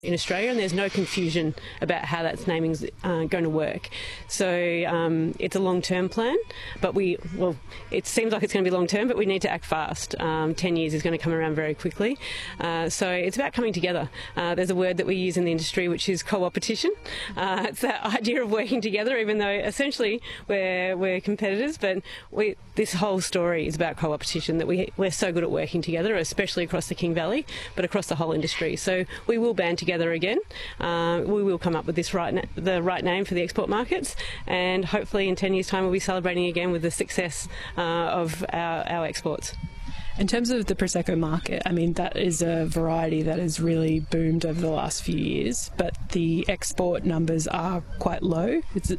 in Australia, and there's no confusion about how that naming's going to work. So it's a long-term plan, but it seems like it's going to be long-term, but we need to act fast. 10 years is going to come around very quickly. So it's about coming together. There's a word that we use in the industry which is co-opetition. It's that idea of working together, even though essentially we're competitors, but this whole story is about co-opetition, that we're so good at working together, especially across the King Valley, but across the whole industry. So we will band together again. We will come up with the right name for the export markets, and hopefully in 10 years' time we'll be celebrating again with the success of our exports. In terms of the Prosecco market, I mean, that is a variety that has really boomed over the last few years, but the export numbers are quite low. It's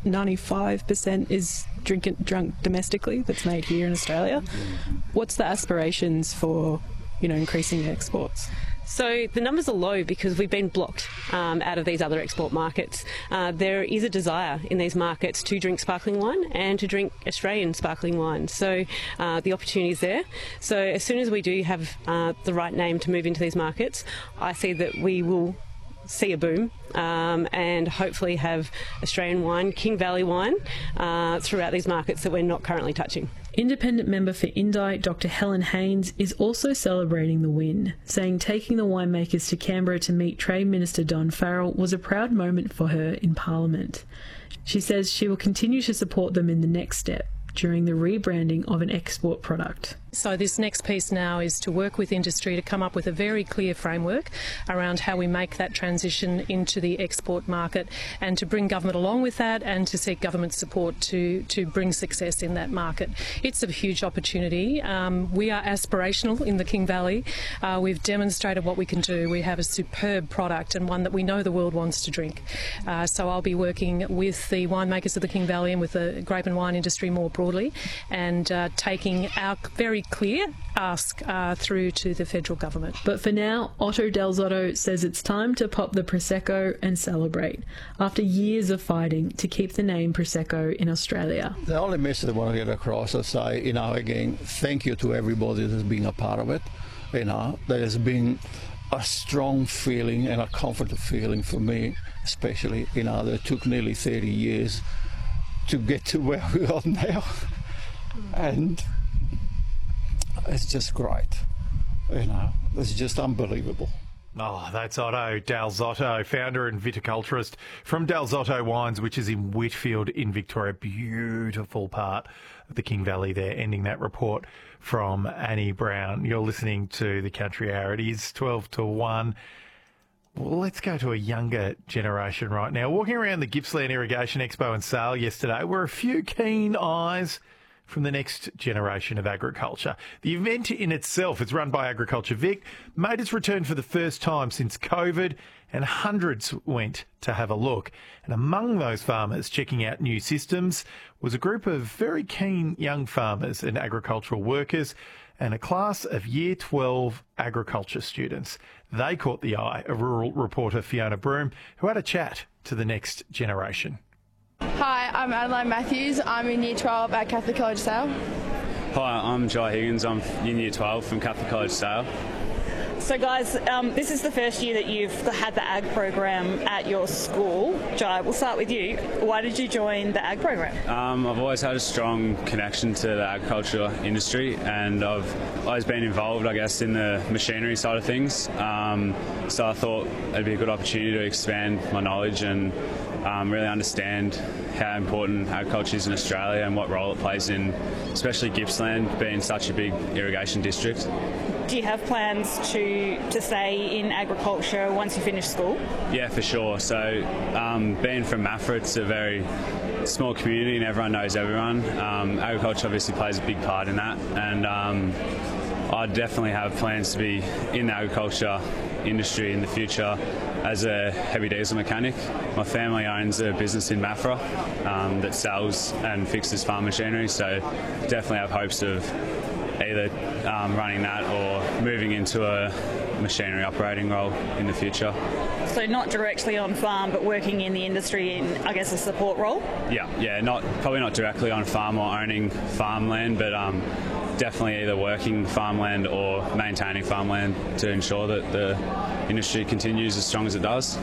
95% is drunk domestically that's made here in Australia. What's the aspirations for, increasing the exports? So the numbers are low because we've been blocked out of these other export markets. There is a desire in these markets to drink sparkling wine and to drink Australian sparkling wine. So the opportunity is there. So as soon as we do have the right name to move into these markets, I see that we will see a boom and hopefully have Australian wine, King Valley wine, throughout these markets that we're not currently touching. Independent member for Indi, Dr Helen Haynes, is also celebrating the win, saying taking the winemakers to Canberra to meet Trade Minister Don Farrell was a proud moment for her in Parliament. She says she will continue to support them in the next step during the rebranding of an export product. So this next piece now is to work with industry to come up with a very clear framework around how we make that transition into the export market, and to bring government along with that and to seek government support to bring success in that market. It's a huge opportunity. We are aspirational in the King Valley. We've demonstrated what we can do. We have a superb product and one that we know the world wants to drink. So I'll be working with the winemakers of the King Valley and with the grape and wine industry more broadly, and taking our very clear ask through to the federal government. But for now, Otto Del Zotto says it's time to pop the Prosecco and celebrate, after years of fighting to keep the name Prosecco in Australia. The only message I want to get across is say, again, thank you to everybody that's been a part of it. There has been a strong feeling and a comfortable feeling for me, especially, that it took nearly 30 years to get to where we are now. And it's just great. It's just unbelievable. Oh, that's Otto Del Zotto, founder and viticulturist from Del Zotto Wines, which is in Whitfield in Victoria. Beautiful part of the King Valley there. Ending that report from Annie Brown. You're listening to the Country Hour. It is 12 to 1. Well, let's go to a younger generation right now. Walking around the Gippsland Irrigation Expo and Sale yesterday were a few keen eyes from the next generation of agriculture. The event in itself, it's run by Agriculture Vic, made its return for the first time since COVID, and hundreds went to have a look. And among those farmers checking out new systems was a group of very keen young farmers and agricultural workers and a class of Year 12 agriculture students. They caught the eye of rural reporter Fiona Broom, who had a chat to the next generation. Hi, I'm Adeline Matthews. I'm in Year 12 at Catholic College Sale. Hi, I'm Jai Higgins. I'm in Year 12 from Catholic College Sale. So guys, this is the first year that you've had the ag program at your school. Jai, we'll start with you. Why did you join the ag program? I've always had a strong connection to the agriculture industry, and I've always been involved, I guess, in the machinery side of things. So I thought it'd be a good opportunity to expand my knowledge and really understand how important agriculture is in Australia and what role it plays in, especially Gippsland being such a big irrigation district. Do you have plans to stay in agriculture once you finish school? Yeah, for sure. So being from Maffra, it's a very small community and everyone knows everyone. Agriculture obviously plays a big part in that, and I definitely have plans to be in the agriculture industry in the future as a heavy diesel mechanic. My family owns a business in Maffra that sells and fixes farm machinery, so definitely have hopes of either running that or moving into a machinery operating role in the future. So not directly on farm, but working in the industry in, I guess, a support role? Yeah, probably not directly on farm or owning farmland, but definitely either working farmland or maintaining farmland to ensure that the industry continues as strong as it does.